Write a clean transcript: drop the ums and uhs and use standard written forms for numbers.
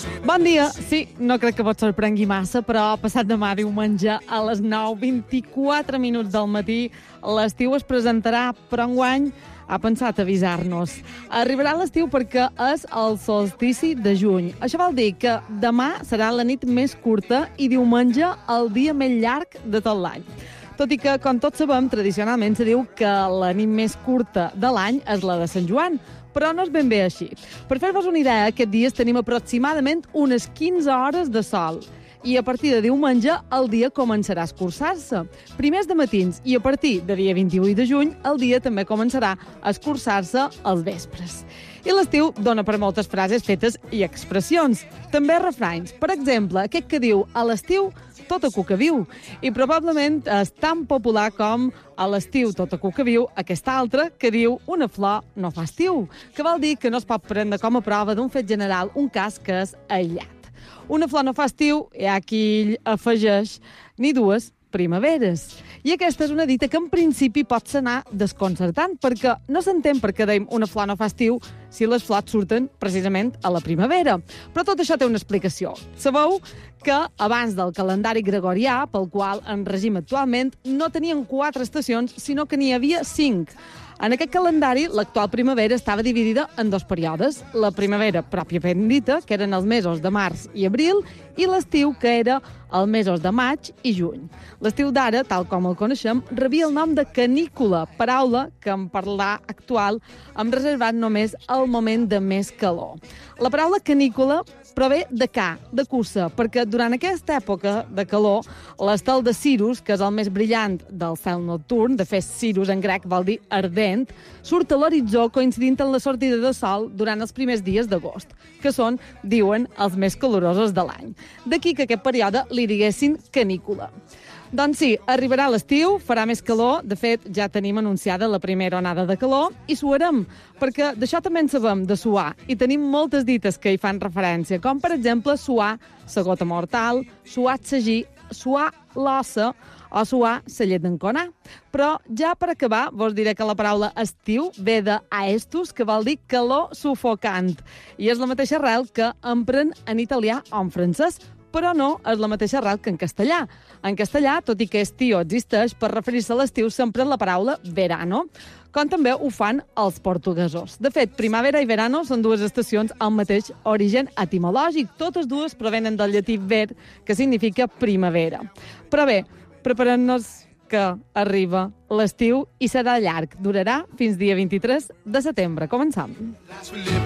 Bon dia. Sí, no crec que vos sorprengui massa, però passat demà diumenge a les 9:24 del matí l'estiu es presentarà, però enguany ha pensat avisar-nos. Arribarà l'estiu perquè és el solstici de juny. Això vol dir que demà serà la nit més curta i diumenge el dia més llarg de tot l'any. Tot i que, com tots sabem, tradicionalment se diu que la nit més curta de l'any és la de Sant Joan, però no és ben bé així. Per fer-vos una idea, aquests dies tenim aproximadament unes 15 hores de sol i a partir de diumenge el dia començarà a escurçar-se. Primers de matins i a partir de dia 28 de juny el dia també començarà a escurçar-se als vespres. I l'estiu dona per moltes frases fetes i expressions. També refranys. Per exemple, aquest que diu a l'estiu tota cuca viu. I probablement és tan popular com a l'estiu tota cuca viu aquest altre que diu una flor no fa estiu, que vol dir que no es pot prendre com a prova d'un fet general un cas que és aïllat. Una flor no fa estiu, hi ha qui afegeix ni dues primaveres. I aquesta és una dita que en principi pot sonar desconcertant, perquè no s'entén per què deim una flor no fa estiu si les flors surten precisament a la primavera. Però tot això té una explicació. Sabeu que abans del calendari gregorià, pel qual en regim actualment, no tenien 4 estacions, sinó que n'hi havia 5. En aquest calendari, l'actual primavera estava dividida en 2 períodes. La primavera pròpiament dita, que eren els mesos de març i abril, i l'estiu, que era els mesos de maig i juny. L'estiu d'ara, tal com el coneixem, rebia el nom de canícula, paraula que en parlar actual hem reservat només al moment de més calor. La paraula canícula prové de ca, de cussa, perquè durant aquesta època de calor, l'estel de Cirus, que és el més brillant del cel nocturn, de fet, Cirus en grec vol dir ardent, surt a l'horitzó coincidint amb la sortida de sol durant els primers dies d'agost, que són, diuen, els més calorosos de l'any. D'aquí que aquest període li diguessin canícula. Doncs sí, arribarà l'estiu, farà més calor, de fet ja tenim anunciada la primera onada de calor i suarem, perquè d'això també en sabem, de suar, i tenim moltes dites que hi fan referència, com per exemple suar sa gota mortal, suar sagí, suar l'ossa o suar sa llet d'enconar. Però ja per acabar vos diré que la paraula estiu ve de aestus, que vol dir calor sufocant, i és la mateixa arrel que empren en italià o en francès, però no és la mateixa arrel que en castellà. En castellà, tot i que estiu existeix, per referir-se a l'estiu s'empra la paraula verano, com també ho fan els portuguesos. De fet, primavera i verano són 2 estacions amb mateix origen etimològic. Totes dues provenen del llatí ver, que significa primavera. Però bé, preparem-nos que arriba l'estiu i serà llarg. Durarà fins dia 23 de setembre. Començam.